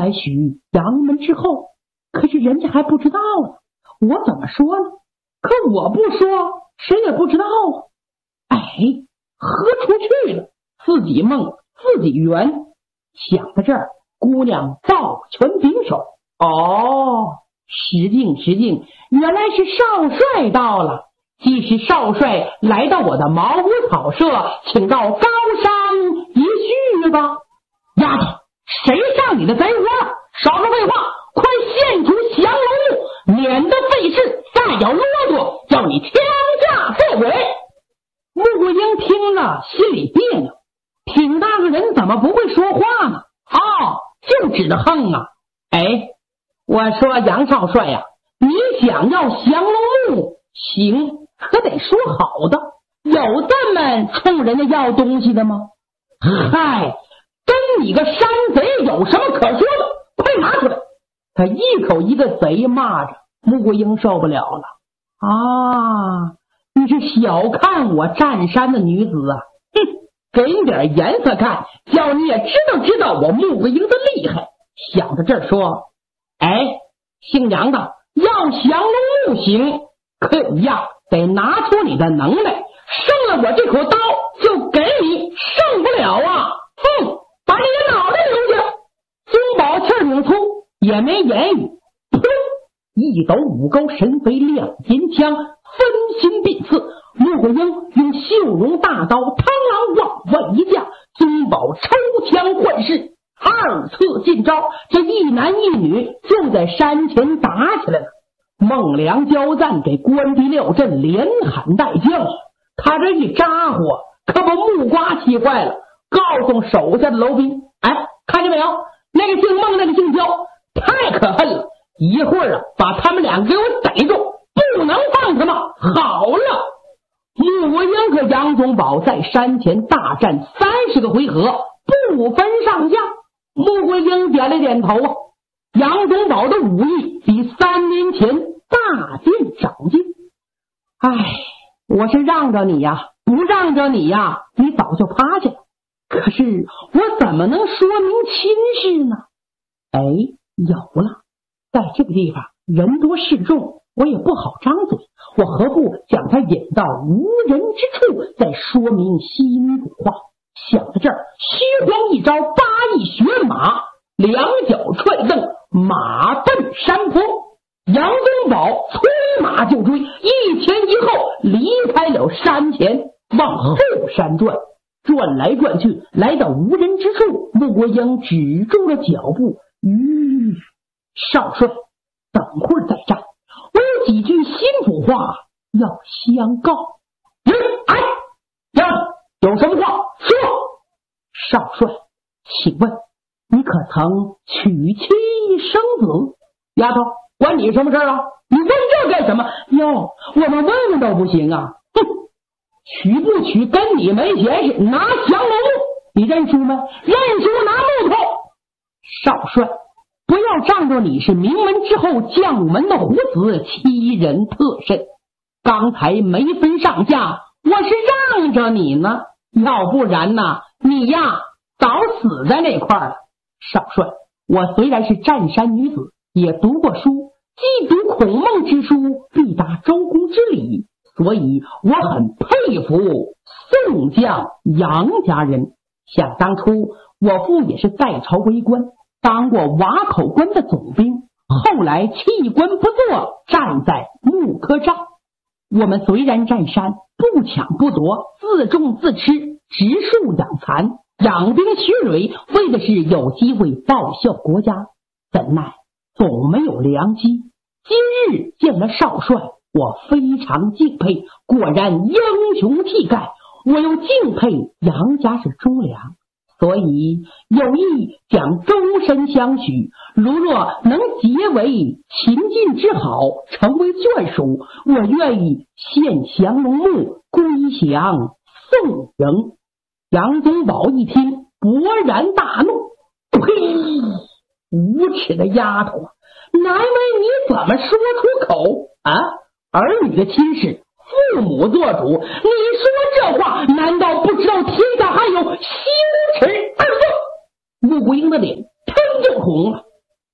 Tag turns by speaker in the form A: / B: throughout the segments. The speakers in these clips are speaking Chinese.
A: 该许杨门之后，可是人家还不知道呢，我怎么说呢？可我不说，谁也不知道啊。哎，喝出去了，自己梦自己圆。想到这儿，姑娘抱拳拱手，哦，失敬，原来是少帅到了。既是少帅来到我的茅屋草舍，请到高商一叙吧。丫头，谁上你的贼窝了？少说废话，快献出降龙木，免得费事，再要啰嗦，叫你枪下做鬼。穆桂英听了心里别扭，挺大个人怎么不会说话呢？就知道横啊！哎，我说杨少帅呀，你想要降龙木行，可得说好的，有这么冲人家要东西的吗？嗨，跟你个山贼有什么可说的？快拿出来！他一口一个贼骂着，穆桂英受不了了啊！你是小看我占山的女子啊！给你点颜色看，叫你也知道我穆桂英的厉害。想到这儿说，哎，姓杨的，要降龙木行，可有样，得拿出你的能耐，胜了我这口刀就给你，胜不了啊！把你的脑袋留下！宗宝气儿挺粗，也没言语，噗，一抖五钩神飞亮尖枪，分心并刺。穆桂英用绣绒大刀螳螂往外一架，宗宝抽枪换势，二次进招。这一男一女就在山前打起来了。孟良交赞给关帝廖振连喊带叫，他这一咋呼，可把木瓜气坏了，告诉手下的楼兵，哎，看见没有？那个姓孟，那个姓焦，太可恨了！一会儿把他们俩给我逮住，不能放他们。好了。穆桂英和杨宗保在山前大战30个回合，不分上下。穆桂英点了点头啊，杨宗保的武艺比3年前大见长进。哎，我是让着你呀，不让着你呀，你早就趴下了。可是我怎么能说明亲事呢？哎，有了，在这个地方人多势众，我也不好张嘴，我何不将他引到无人之处，再说明心里话。想到这儿，虚晃一招8翼雪马，两脚踹蹬，马奔山坡。杨宗保催马就追，一前一后离开了山前，往后山转，转来转去，来到无人之处，穆桂英止住了脚步。少帅，等会儿再战，我有几句心腹话要相告。有什么话说？少帅，请问你可曾娶妻生子？丫头，关你什么事啊？你问这干什么？哟，我们问问都不行啊！娶不娶跟你没闲事，拿降龙木，你认输吗？认输，拿木头。少帅，不要仗着你是名门之后将门的虎子欺人特甚。刚才没分上下，我是让着你呢，要不然呢，你呀早死在那块儿了。少帅，我虽然是占山女子，也读过书，既读孔孟之书，必达周公之礼，所以我很佩服宋将杨家人。想当初我父也是在朝为官，当过瓦口关的总兵，后来弃官不做，站在木科帐。我们虽然占山，不抢不夺，自种自吃，植树养蚕，养兵蓄锐，为的是有机会报效国家，怎奈总没有良机。今日见了少帅，我非常敬佩，果然英雄气概。我又敬佩杨家是忠良，所以有意将终身相许。如若能结为秦晋之好，成为眷属，我愿意献降龙木，归降宋营。杨宗保一听，勃然大怒，呸！无耻的丫头啊，难为你怎么说出口啊？儿女的亲事，父母做主，你说这话，难道不知道天下还有羞耻二字？穆桂英的脸腾就红了，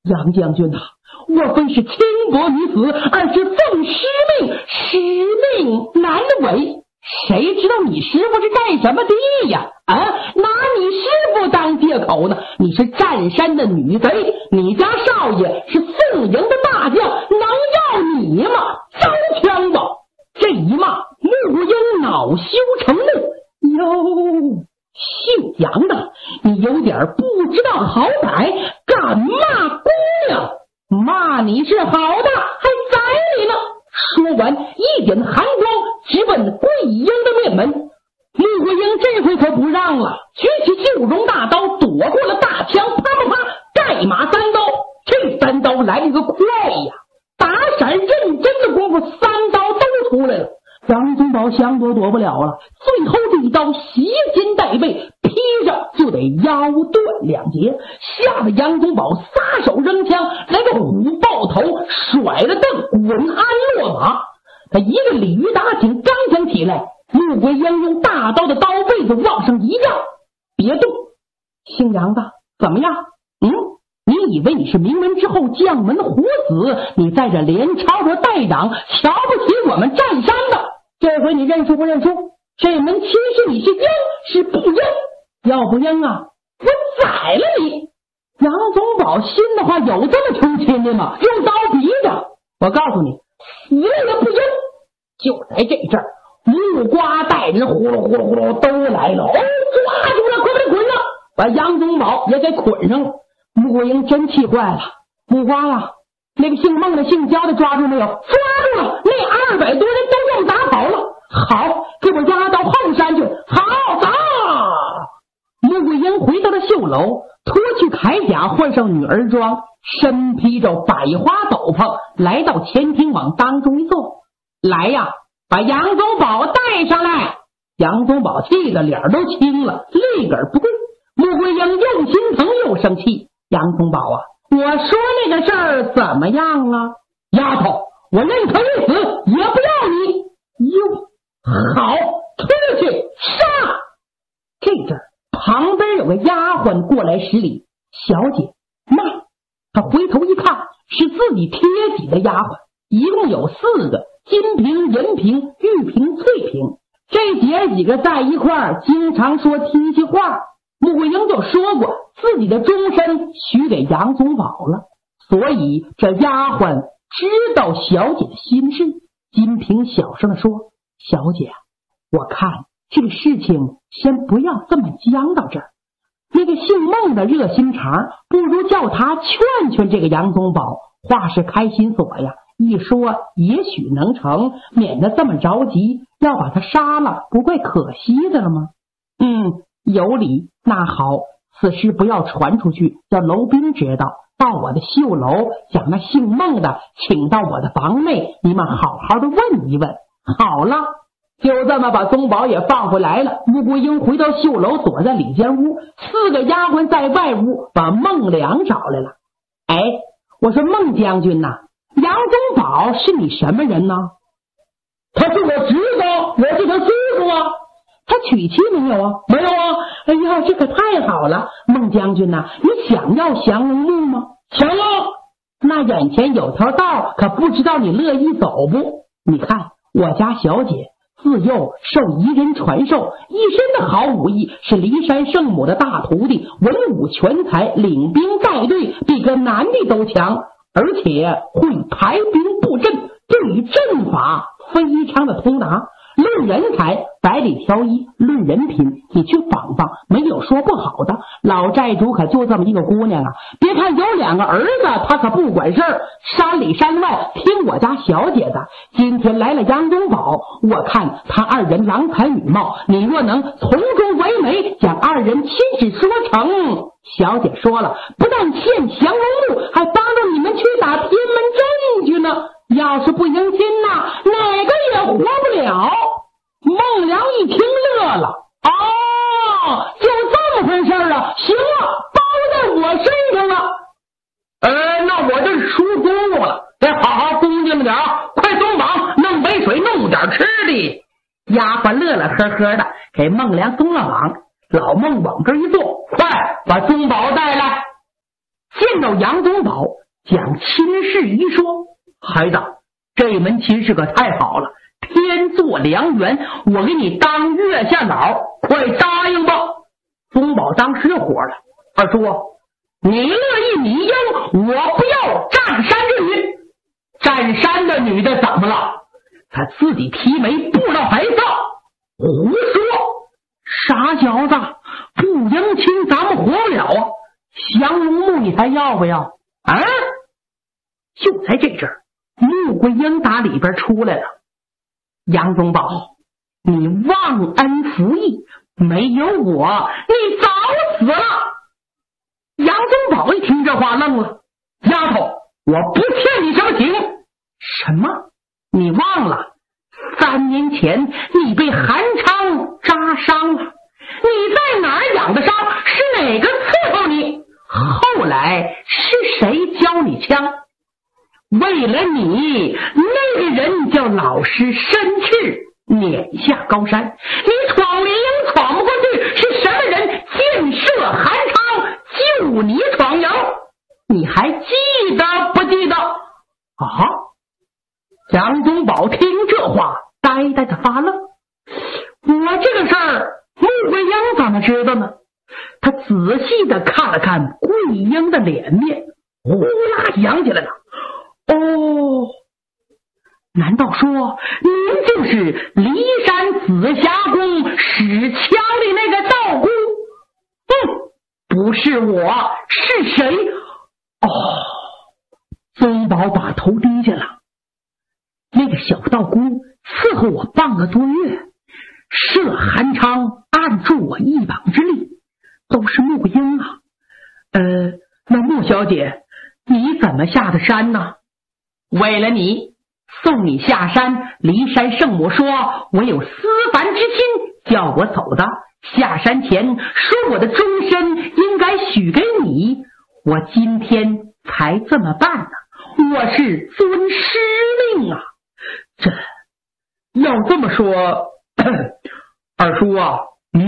A: 杨将军呐，我非是轻薄于死，而是奉师命，使命难违。谁知道你师傅是干什么的呀？拿你师傅当借口呢？你是占山的女贼，你家少爷是宋营的大将，能要你吗？遭枪吧！这一骂，穆英恼羞成怒。哟，姓杨的，你有点不知道好歹，敢骂姑娘？骂你是好的，还宰你呢！说完，一点寒光直奔桂英的面门。穆桂英这回可不让了，举起绣绒大刀，躲过了大枪，啪啪啪，盖马三刀。这三刀来了个快呀，打闪认真的功夫，三刀都出来了。杨宗保想躲躲不了了，最后这一刀袭肩带背，劈着就得腰断两截，吓得杨宗保撒手扔枪，来个虎抱头，甩了凳，滚鞍落马。他一个鲤鱼打挺，刚想起来，穆桂英用大刀的刀背子往上一让，别动。姓杨的，怎么样？你以为你是名门之后将门虎子，你在这连朝着带长，瞧不起我们占山的？这回你认输不认输？这门亲事你是应是不应？要不应啊，我宰了你！杨宗保心的话，有这么成亲的吗？用刀逼着，我告诉你，死了也不应。就在这阵儿，木瓜带人呼噜呼噜呼噜都来了，抓住了，快给捆上，把杨宗保也给捆上了。穆桂英真气坏了，木瓜呀，那个姓孟的姓焦的抓住没有？抓住了，那200多人都要打跑了。好，给我押到后山去。好，走。穆桂英回到了绣楼，脱去铠甲，换上女儿装，身披着百花斗篷，来到前厅往当中一坐。来呀，把杨宗保带上来。杨宗保气得脸都青了，立个不跪。穆桂英又心疼又生气。杨宗保啊，我说那个事儿怎么样啊？丫头，我认可于死，也不要你。哟，好，出去杀！这阵儿旁边有个丫鬟过来施礼，小姐慢。他回头一看，是自己贴己的丫鬟，一共有4个，金瓶、银瓶、玉瓶、翠瓶。这姐几个在一块儿，经常说听些话。穆桂英就说过自己的终身许给杨宗保了，所以这丫鬟知道小姐的心事。金瓶小声的说，小姐，我看这个事情先不要这么僵到这儿。那个姓孟的热心肠，不如叫他劝劝这个杨宗保，话是开心锁呀，一说也许能成，免得这么着急要把他杀了，不怪可惜的了吗？有理。那好，此事不要传出去，叫楼兵知道，到我的绣楼将那姓孟的请到我的房内，你们好好的问一问。好了，就这么把宗保也放回来了。穆桂英回到绣楼，躲在里间屋，4个丫鬟在外屋把孟良找来了。我说孟将军呐，杨宗保是你什么人呢？他是我侄子，我是他叔叔啊。他娶妻没有啊？没有啊。哎呀，这可太好了。孟将军呐，你想要降龙木吗？想要。那眼前有条道，可不知道你乐意走不？你看我家小姐自幼受彝人传授，一身的好武艺，是骊山圣母的大徒弟，文武全才，领兵带队比个男的都强，而且会排兵布阵，对于阵法非常的通达。论人才，百里挑一；论人品，你去访访，没有说不好的。老寨主可就这么一个姑娘啊，别看有2个儿子，他可不管事儿，山里山外听我家小姐的。今天来了杨宗保，我看他2人郎才女貌，你若能从中为媒，将2人亲事说成，小姐说了，不但献降龙木，还帮助你们去打天门阵去呢。要是不迎亲呐，哪个也活不了。孟良一听乐了，就这么回事啊？行了，包在我身上了。那我这出公务了，得好好恭敬点，快松绑，弄杯水，弄点吃的。丫鬟乐乐呵呵的给孟良松了绑，老孟往这一坐，快把宗保带来。 见到杨宗保，将亲事一说：“孩子，这门亲事可太好了，天作良缘，我给你当月下老，快答应吧。”宗保当时就火了：“二叔，你乐意你应，我不要占山之女。占山的女的怎么了？她自己提媒，不知道还臊。胡说！傻小子，不迎亲咱们活不了啊！降龙木你还要不要啊？”就在这阵儿，穆桂英打里边出来了：“杨宗保，你忘恩负义，没有我你早死了。”杨宗保一听这话愣了：“丫头，我不欠你什么情。”“什么？你忘了3年前你被韩昌扎伤了？你在哪儿养的伤？是哪个伺候你？后来是谁教你枪？为了你，那个人叫老师申赤，撵下高山。你闯灵营闯不过去，是什么人箭射韩昌，救你闯营？你还记得不记得？”啊！杨宗保听这话，呆呆的发愣。我这个事儿，穆桂英怎么知道呢？他仔细的看了看桂英的脸面，呼啦扬起来了。哦，难道说您就是骊山紫霞宫使枪的那个道姑？不是我，是谁？哦，宗保把头低下了。那个小道姑伺候我半个多月，射韩昌，按住我一膀之力，都是穆桂英啊。那穆小姐，你怎么下的山呢？为了你，送你下山。骊山圣母说我有思凡之心，叫我走的。下山前说我的终身应该许给你，我今天才这么办呢。我是遵师令啊。这要这么说，二叔啊，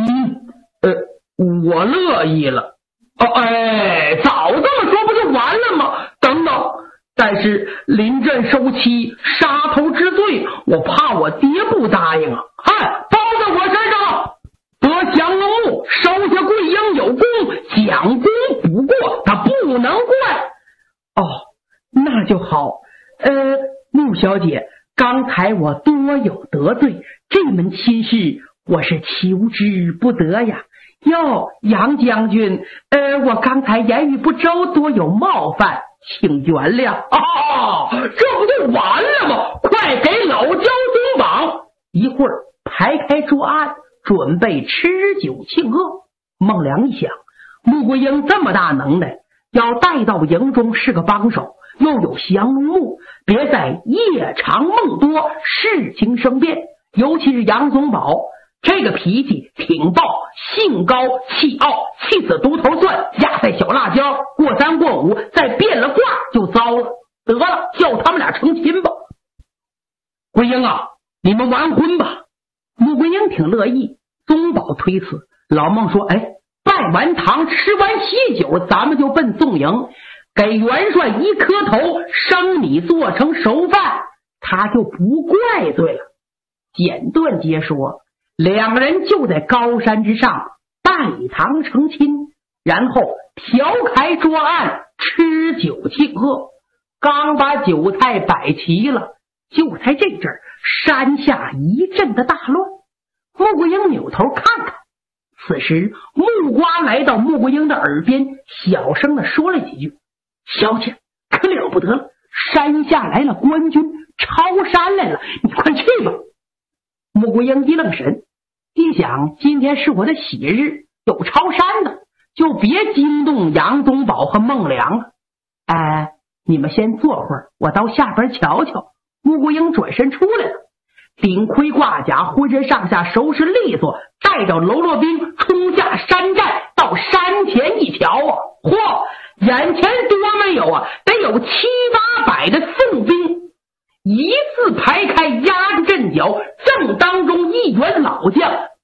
A: 我乐意了。早这么说不就完了吗？等等，但是临阵收妻，杀头之罪，我怕我爹不答应啊。包在我身上。得降龙木，收下桂英有功，讲功不过，他不能怪。那就好。穆小姐，刚才我多有得罪，这门亲事我是求之不得呀。哟，杨将军，我刚才言语不周，多有冒犯，请原谅。这不就完了吗？快给老焦松绑。一会儿排开桌案，准备吃酒庆贺。孟良一想，穆桂英这么大能耐，要带到营中是个帮手，又有降龙木，别再夜长梦多，事情生变。尤其是杨宗保这个脾气挺暴，性高气傲，气死独头蒜，压在小辣椒，过3过5再变了卦就糟了。得了，叫他们俩成亲吧。桂英啊，你们完婚吧。穆桂英挺乐意。宗保推辞，老孟说：“拜完堂，吃完喜酒，咱们就奔宋营，给元帅一磕头，生米做成熟饭，他就不怪罪了。”简短截说，两个人就在高山之上拜堂成亲，然后调开桌案，吃酒庆贺。刚把酒菜摆齐了，就在这阵儿，山下一阵的大乱。穆桂英扭头看看，此时木瓜来到穆桂英的耳边，小声的说了几句：“小姐，可了不得了，山下来了官军，抄山来了，你快去吧。”穆桂英一愣神，一想今天是我的喜日，有抄山的，就别惊动杨宗保和孟良了。你们先坐会儿，我到下边瞧瞧。穆桂英转身出来了，顶盔挂甲，浑身上下收拾利索，带着喽啰兵冲下山寨，到山前一瞧啊，眼前多没有啊，得有7、800的宋兵，一字排开，压着阵脚，正当中一员老将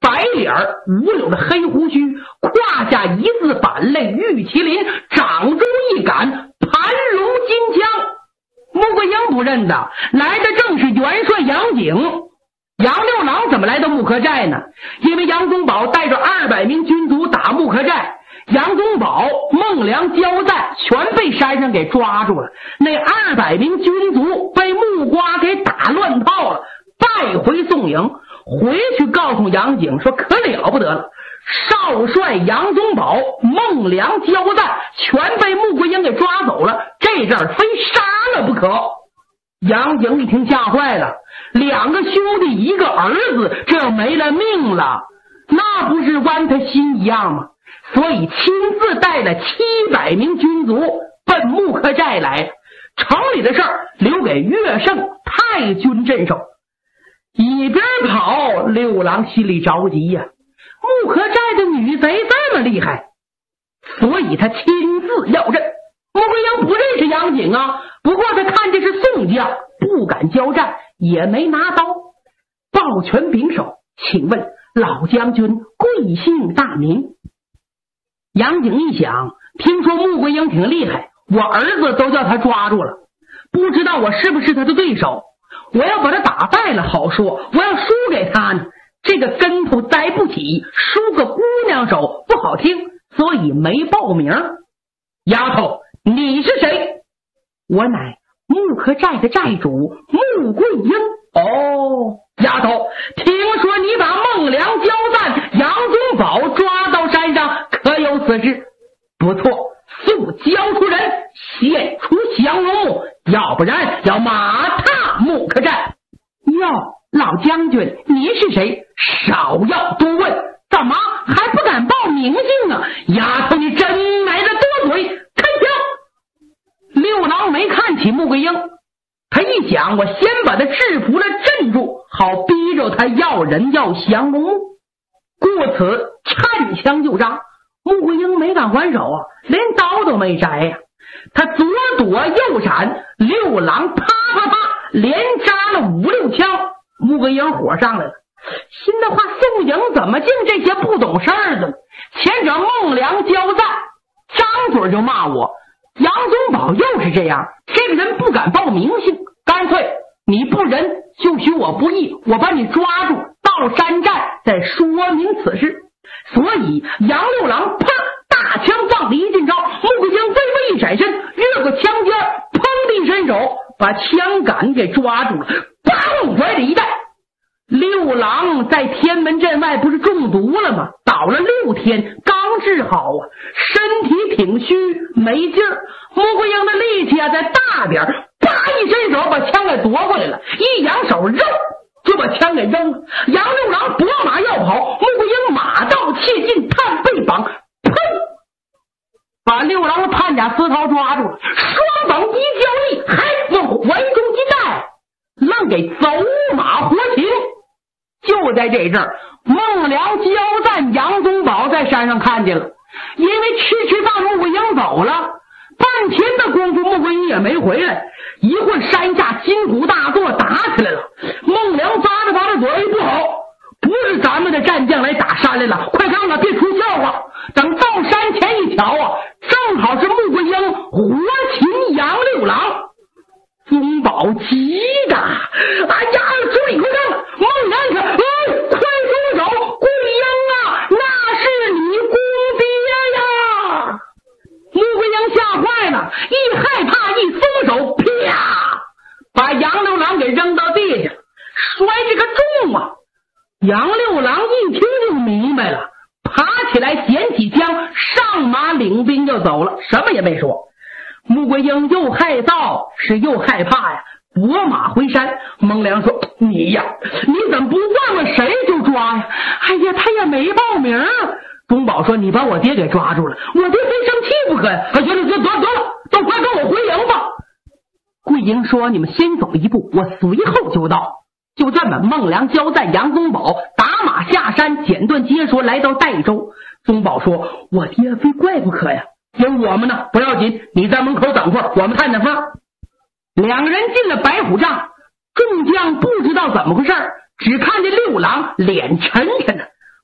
A: 白脸五绺的黑胡须，胯下一字板类玉麒麟，掌中一杆盘龙金枪。穆桂英不认得，来的正是元帅杨景。杨六郎怎么来到木柯寨呢？因为杨宗保带着200名军卒打木柯寨，杨宗保、孟良、焦赞全被山上给抓住了。那200名军卒被木瓜给打乱套了，败回宋营。回去告诉杨景说，可了不得了，少帅杨宗保、孟良、焦赞全被穆桂英给抓走了，这阵儿非杀了不可。杨景一听吓坏了，2个兄弟1个儿子，这要没了命了，那不是剜他心一样吗？所以亲自带了700名军卒奔木柯寨来，城里的事儿留给岳胜太君镇守。一边跑，六郎心里着急呀，木柯寨的女贼这么厉害，所以他亲自要阵。穆桂英不认识杨景啊，不过他看这是宋将，不敢交战，也没拿刀，抱拳拱手，请问老将军贵姓大名？杨景一想，听说穆桂英挺厉害，我儿子都叫他抓住了，不知道我是不是他的对手，我要把他打败了好说，我要输给他呢，这个跟头栽不起，输个姑娘手不好听，所以没报名。丫头，你是谁？我乃木柯寨的寨主穆桂英。哦，丫头，听说你把孟良、焦赞、杨宗保抓到山上，可有此事？不错，速交出人，献出降龙木，要不然要马踏木柯寨。哟，老将军，您是谁？少要多问，干嘛还不敢报名姓啊？丫头，你真来的多嘴，开枪！六郎没看起穆桂英，他一想，我先把他制服了镇住，好逼着他要人要降龙木，故此颤枪就扎。穆桂英没敢还手啊，连刀都没摘呀，他左躲右闪，六郎啪啪啪连扎了5、6枪。穆桂英火上来了，心的话，宋营怎么净这些不懂事儿的？前者孟良、焦赞张嘴就骂我，杨宗保又是这样，这个人不敢报名姓，干脆你不仁就许我不义，我把你抓住，到山寨再说明此事。所以杨六郎啪大枪放了一进招，穆桂英微微一闪身，越过枪尖，砰地伸手把枪杆给抓住了，砰往怀里一带。六郎在天门阵外不是中毒了吗？倒了6天，刚治好啊，身体挺虚，没劲儿。穆桂英的力气啊再大点，啪一伸手把枪给夺过来了，一扬手扔就把枪给扔了。杨六郎拨马要跑，穆桂英马到切近，探背绑，砰，把六郎的探甲丝绦抓住了，双膀一交力，还往怀中一带，愣给走马活擒。就在这阵儿，孟良、焦赞、杨宗保在山上看见了，因为迟放穆桂英走了，半天的功夫穆桂英也没回来，一会儿山下金鼓大作，打起来了。孟良发着嘴，不好，不是咱们的战将来打山来了，快看看，别出笑话。等到山前一瞧啊，正好是穆桂英活擒杨六郎。宗保急的，哎呀，手里快看，孟良看，快松手，桂英啊，那是你公爹呀！穆桂英吓坏了，一害怕一松手，啪，把杨六郎给扔到地下，摔这个重啊！杨六郎一听就明白了，爬起来捡起枪，上马领兵就走了，什么也没说。穆桂英又害臊是又害怕呀，拨马回山。孟良说，你呀，你怎么不问问谁就抓呀？哎呀，他也没报名。宗保说，你把我爹给抓住了，我爹非生气不可呀。行了，得了，都快跟我回营吧。桂英说，你们先走一步，我随后就到。就这么，孟良、焦赞、杨宗保打马下山，简短接说来到代州。宗保说，我爹非怪不可呀，有我们呢，不要紧，你在门口等会儿，我们探探风。2个人进了白虎帐，众将不知道怎么回事，只看见六郎脸沉沉的，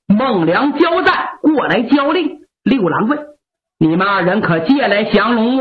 B: 孟良交战过来交令，六郎问：你们二人可借来降龙